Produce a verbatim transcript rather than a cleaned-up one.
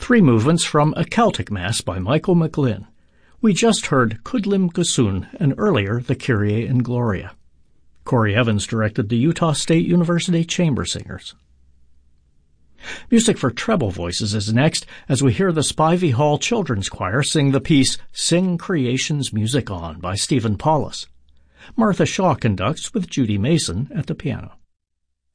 Three movements from A Celtic Mass by Michael McGlynn. We just heard Cudlim Gossoon and earlier the Kyrie and Gloria. Corey Evans directed the Utah State University Chamber Singers. Music for treble voices is next as we hear the Spivey Hall Children's Choir sing the piece Sing Creation's Music On by Stephen Paulus. Martha Shaw conducts with Judy Mason at the piano.